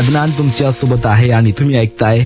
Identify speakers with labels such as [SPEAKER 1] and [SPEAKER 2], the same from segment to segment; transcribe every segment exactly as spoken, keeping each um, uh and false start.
[SPEAKER 1] अदनान तुमच्या सोबत आहे आणि तुम्ही ऐकताय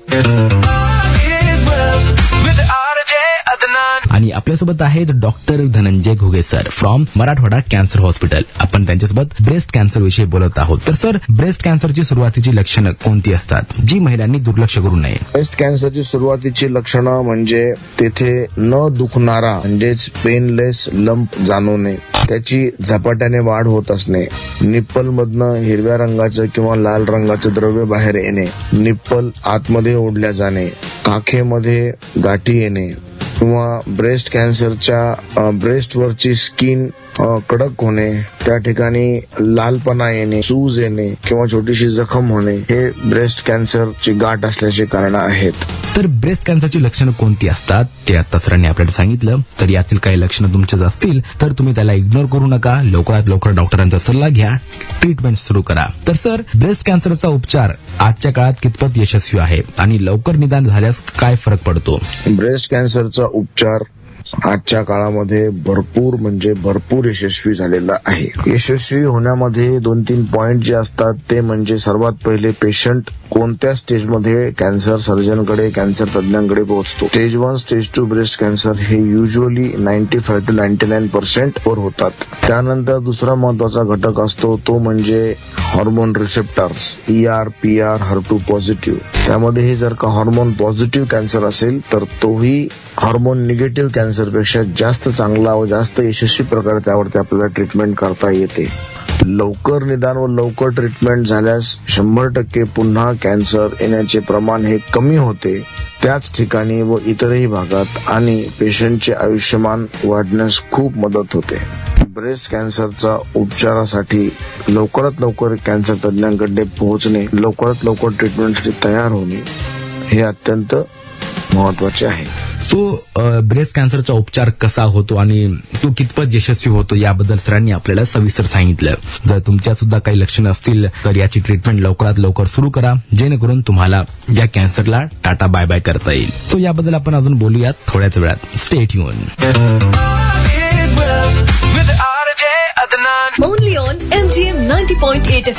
[SPEAKER 1] आणि आपल्यासोबत आहेत doctor Dhananjay Ghuge sir from Marathwada cancer hospital. आपण त्यांच्यासोबत ब्रेस्ट कॅन्सर विषयी बोलत आहोत. तर सर, ब्रेस्ट कॅन्सरची सुरुवातीची लक्षणं कोणती असतात जी महिलांनी दुर्लक्ष करू नये?
[SPEAKER 2] ब्रेस्ट कॅन्सरची सुरुवातीची लक्षणं म्हणजे तेथे न दुखणारा म्हणजेच पेनलेस लंप जाणवणे, त्याची झपाट्याने वाढ होत असणे, निप्पल मधनं हिरव्या रंगाचं किंवा लाल रंगाचं द्रव्य बाहेर येणे, निप्पल आतमध्ये ओढल्या जाणे, काखेमध्ये गाठी येणे किंवा ब्रेस्ट कॅन्सरच्या ब्रेस्टवरची स्किन कडक होणे, त्या ठिकाणी लालपणा येणे, सूज येणे किंवा छोटीशी जखम होणे हे ब्रेस्ट कॅन्सरची गाठ असल्याची कारण आहेत.
[SPEAKER 1] तर ब्रेस्ट कॅन्सरची लक्षणं कोणती असतात ते आता सरांनी आपल्याला सांगितलं. तर यातील काही लक्षणं तुमच्याच असतील तर तुम्ही त्याला इग्नोर करू नका. लवकरात लवकर डॉक्टरांचा सल्ला घ्या, ट्रीटमेंट सुरू करा. तर सर, ब्रेस्ट कॅन्सरचा उपचार आजच्या काळात कितपत यशस्वी आहे आणि लवकर निदान झाल्यास काय फरक पडतो?
[SPEAKER 2] ब्रेस्ट कॅन्सरचा उपचार आजच्या काळामध्ये भरपूर म्हणजे भरपूर यशस्वी झालेला आहे. यशस्वी होण्यामध्ये दोन तीन पॉइंट जे असतात ते म्हणजे सर्वात पहिले पेशंट कोणत्या स्टेजमध्ये कॅन्सर सर्जनकडे कॅन्सर तज्ञांकडे पोहोचतो. Stage one stage two breast cancer हे usually ninety five to ninety nine percent वर होतात. त्यानंतर दुसरा महत्वाचा घटक असतो तो म्हणजे hormone receptors E R P R her to positive. त्यामध्ये हे जर का हॉर्मोन पॉझिटिव्ह कॅन्सर असेल तर तोही हॉर्मोन निगेटिव्ह कॅन्सर पेक्षा जास्त चांगला व जास्त यशस्वी प्रकारे त्यावरती आपल्याला ट्रीटमेंट करता येते. लवकर निदान व लवकर ट्रीटमेंट झाल्यास शंभर टक्के पुन्हा कॅन्सर येण्याचे प्रमाण हे कमी होते. त्याच ठिकाणी व इतरही भागात आणि पेशंटचे आयुष्यमान वाढण्यास खूप मदत होते. ब्रेस्ट कॅन्सरचा उपचारासाठी लवकरात लवकर कॅन्सर तज्ञांकडे पोहोचणे, लवकरात लवकर ट्रीटमेंटसाठी तयार होणे हे अत्यंत महत्वाचे आहे.
[SPEAKER 1] तो ब्रेस्ट कॅन्सरचा उपचार कसा होतो आणि तो कितपत यशस्वी होतो याबद्दल सरांनी आपल्याला सविस्तर सांगितलं. जर तुमच्या सुद्धा काही लक्षणं असतील तर याची ट्रीटमेंट लवकरात लवकर सुरू करा, जेणेकरून तुम्हाला या कॅन्सरला टाटा बाय बाय करता येईल. सो याबद्दल आपण अजून बोलूयात थोड्याच वेळात. Stay tune.
[SPEAKER 3] Only on M G M ninety point eight F M.